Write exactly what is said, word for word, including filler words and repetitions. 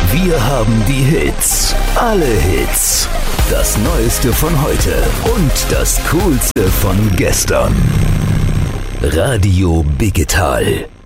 Wir haben die Hits. Alle Hits. Das Neueste von heute und das Coolste von gestern. Radio Biggetal.